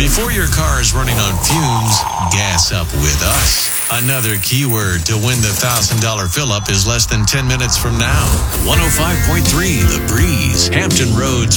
Before your car is running on fumes, gas up with us. Another keyword to win the $1,000 fill-up is less than 10 minutes from now. 105.3 The Breeze, Hampton Roads